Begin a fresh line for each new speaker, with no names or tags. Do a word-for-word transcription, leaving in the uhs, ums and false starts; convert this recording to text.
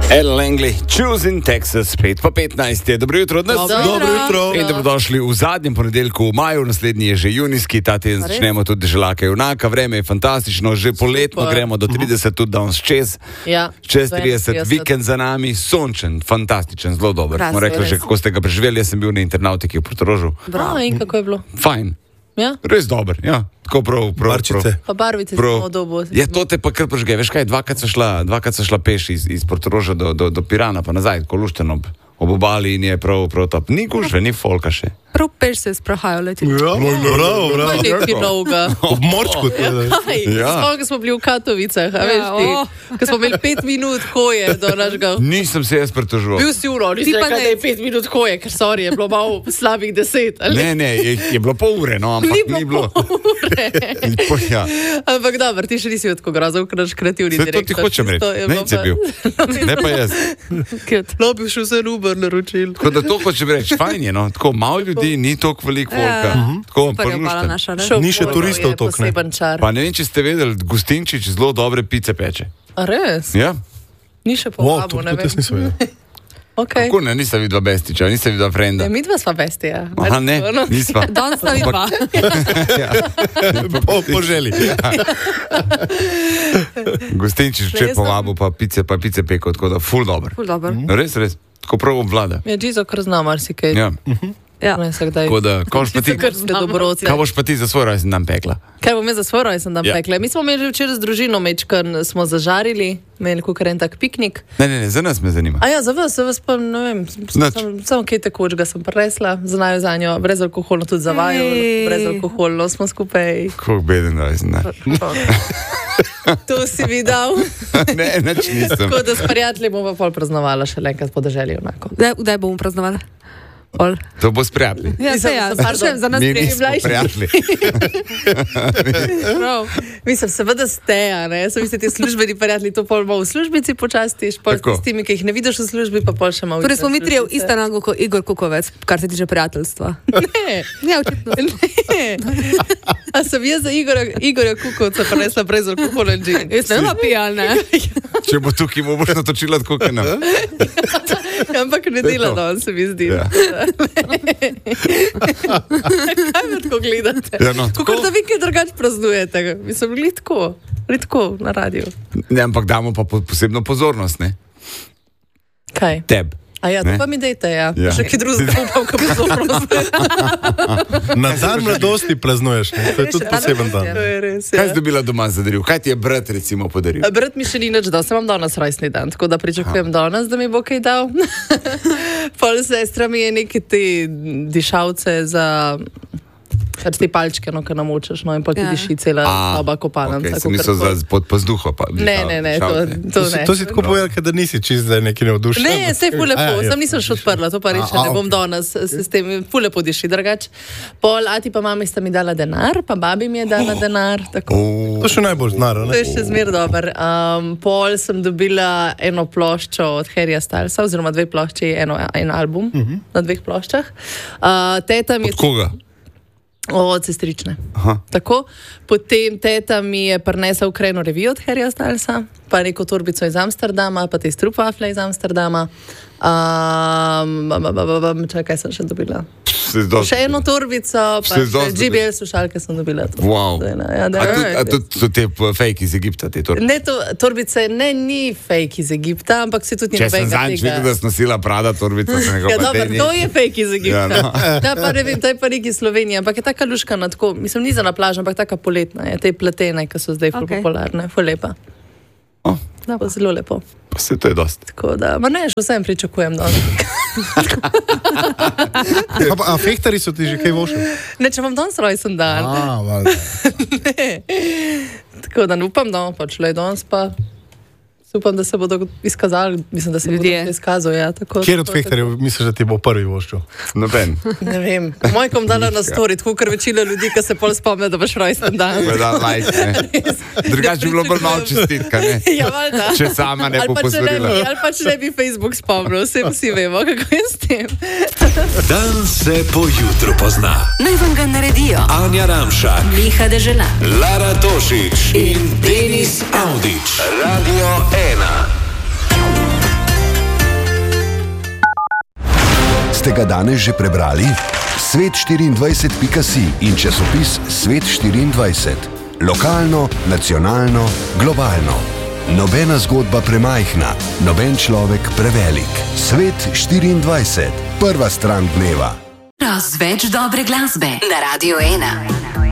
El Langley, Choosing Texas, pet pa petnajst je. Dobro jutro od nas.
Dobro jutro.
In dobrodošli v zadnjem ponedeljku v maju, naslednji je že junijski, ta teden začnemo tudi Želaka junaka, vreme je fantastično, že poletno
Super.
gremo do trideset, tudi danes čez.
Ja,
Čez
do
trideset,
enaintrideset.
vikend za nami, sončen, fantastičen, zelo dober.
Krasno,
Moram reči, že
res.
kako ste ga preživeli, jaz sem bil na internautiki v Portorožu.
Bravo, in kako je bilo?
Fajn,
Ja?
res dober, ja. Tako prav, prav, prav.
Barčice.
Pa barvice
Prav.
smo dobo.
Ja, to te pa kar požge. Veš kaj, dvakrat so šla, dvakrat so šla peš iz, iz Portoroža do, do, do Pirana, pa nazaj, ko lušten ob, ob obali in je prav, prav top. Ni gužve, ni folka še.
Prav peš se sprahajo leti.
Ja, bravo, bravo.
Nekaj novega.
Ob morčku.
Kaj?
Ja.
Sploh, ko smo bili v Katovicah, a veš
Ja,
ti?
o.
Ko smo imeli pet minut hoje do našega...
Nisem se jaz pritožil.
Bil si uro,
Ti
nisi
pa
rekel,
ne.
da je pet minut hoje, ker sorry, je bilo malo slabih deset. Ali?
Ne, ne, je, je bilo pol ure, no, ampak
Ni
ni
bilo
bilo.
pol ure.
Po, ja.
Ampak dobro, ti še nisi tako grozov, ker naš kreativni
Vse to ti
direktor.
hočem reči.
Tisto je
Ne,
bilo
si
pa-
bil. Ne pa jaz.
No, bi šel se Uber naročil.
Tako da to hočem reči, fajn je, no. Tako malo ljudi, ni toliko veliko folka. Tako
Super je obala
prlušten.
naša, ne?
Šel
Ni še
pol,
turistov
je
toliko, ne.
poseben čar.
Pa ne vem, če ste vedeli, Gustinčič zelo dobre pice peče.
A res?
Ja?
Ni še
Wow,
povabo,
to,
ne
to
vem.
jaz nisem vedel.
Okay.
Kako ne, nista videla Bestiča, nista videla Frenda.
Ja, mi dva sva bestija.
Aha, ne, nisva.
Danes sta vidva.
Ja.
Po, po želi.
Gustinčič če
Res, no.
povabil, pa pice, pa pice peko, tako da ful dober.
Ful dobro.
Res, res. Tako prav obvlada.
Ja, Džizo kar zna marsikaj.
Ja.
Ja.
Ne, se kdaj.
Tako da, kaj boš pa ti,
Kar ste dobroci.
kaj boš pa ti za svoj rojstni dan pekla?
Kaj bom jaz za svoj rojsten dan
Ja.
pekla? Mi smo imeli že včeraj z družino mečkan, smo zažarili, imeli kukar en tak piknik.
Ne, ne, ne, za nas me zanima.
A ja, za vas, za vas pa ne vem,
Nič.
sam, samo kaj tekočega sem presla, znajo za njo, brezalkoholno tudi za vaju,
Ej.
brezalkoholno smo skupaj.
Kako beden rojstni dan.
To si mi dal.
Ne, nič nisem.
Tako da s prijatelji bomo pol praznovala še enkrat podeželje onako.
Kdaj, kdaj bomo praznovali? Ol.
To bo s prijatelji.
Ja, se
Mislim,
ja,
da- pardon.
sprašujem za nas
Mi
prijatelji.
nismo
mlajši.
prijatelji.
Prav.
Mislim, seveda ste, a ne? So vi ste ti službeni prijatelji, to pol malo v službici počastiš, pol
Tako.
s timi, ki jih ne vidiš v službi, pa pol še malo.
Torej smo mi
izven
trije
službice.
ista nago kot Igor Kukovec, kar se tiče prijateljstva.
Ne,
Ja, očitno.
ne. A sem jaz za Igorja, Igorja Kukovca prinesla brezalkoholen džin?
Jaz ne vem, pijal, ne?
Če bo tukaj, mu boš natočila tako, kot nam.
Ampak ne
To je
dela
to.
danes, se mi zdi.
Ja.
Kaj me tako gledate?
Ja, no,
Tako
tako.
da vi kaj drugače praznujete. Mislim, bili tako, bili tako na radiju.
Ne, ampak damo pa po- posebno pozornost, ne?
Kaj?
Teb.
A ja, to
Ne?
pa mi dejte, ja.
Ja.
ja. Še kaj drugega upam, ko pozornost.
Na dan mladosti praznuješ, ne? To je tudi poseben
To
dan.
je res,
Kaj si
ja.
dobila doma za daril? Kaj ti je brat recimo podaril?
Brat mi še ni nič dal, sem vam danes rojstni dan, tako da pričakujem danes, da mi bo kaj dal. Pol sestra mi je neke te dišavce za... Pač te palčke, no, ki namočeš, no, in pol ti
Ja.
diši cela soba kopana.
Okay,
tako
se niso
kakor-
za pod pazduho. Pa,
Ne, ne, ne, to, to
To si,
ne.
to si tako povedal, da nisi čist zdaj neki navdušen.
Ne, se je ful lepo,
A, ja,
sem nisem še odprla, to pa reče,
A, a,
ne bom
ok.
danes se s tem ful lepo diši, drugače. Pol, ati pa mami sta mi dala denar, pa babi mi je dala denar, tako.
To še najbolj znaro,
To
ne?
je še zmer dober. Um, pol sem dobila eno ploščo od Harryja Stylesa, oziroma dve plošči, eno, en album uh -huh. na dveh ploščah. Uh, teta mi je
Od koga?
od sestrične.
Aha.
Tako. Potem teta mi je prinesla Ukrajino revijo od Harryja Stylesa, pa neko torbico iz Amsterdama, pa te strupafle iz Amsterdama. Um, ba, ba, ba, ba, ba, čakaj, kaj sem še dobila?
Se dosti-
Še eno torbico, pa
Ste
še
dosti
J B L slušalke sem dobila. To.
Wow.
To je ena, ja, da,
A tudi- A tudi so te p- fake iz Egipta, te torbe?
Ne, to, torbice ne ni fake iz Egipta, ampak se tudi ni
Če sem
nobenega
zadnjič
tega.
videl, da si nosila Prada torbico, sem rekel,
Ja,
pa
dobro,
te ni.
to je fake iz Egipta.
Ja, no.
Ja, pa ne vem, to je pa neki Slovenija, ampak je taka luškana, tako, mislim, ni za na plažo, ampak taka poletna je, te pletene, ki so zdaj ful
Okej.
popularne, ful lepa.
Oh,
Da, pa zelo lepo.
pa se to je dosti.
Tako da, ma ne, še vsem pričakujem, da.
A, pa- a fehtari so ti že kaj vošli?
Ne, če vam danes rojsten dan.
A, valjda.
Tako da ne upam, da bom pač le danes pa. Upam, da se bodo izkazali, mislim, da se
Ljudje.
bodo izkazali. Ja, tako,
Kjer od
tako,
fehtarjev misliš, da ti bo prvi voščil?
Noben.
Ne vem. Moj kom dala na story, tako ker večina ljudi, ki se pol spomne, da boš rojsten dan.
Da, like, ne. Drugače bi bilo bolj malo čestitka, ne?
Ja, valjda.
Če sama ne
Ali
bo
pa če ne bi,
pozorila.
ali pa če ne bi Facebook spomnil, vsi, vsi vemo, kako je s tem.
Dan se po jutru pozna.
Naj vam ga naredijo.
Anja Ramšak,
Miha Dežela.
Lara Tošič in Denis Avdić. Radio ena.
ga danes že prebrali? svet štiriindvajset pika si in časopis Svet štiriindvajset. Lokalno, nacionalno, globalno. Nobena zgodba premajhna, noben človek prevelik. Svet štiriindvajset. Prva stran dneva.
Razveč dobre glasbe na Radio ena.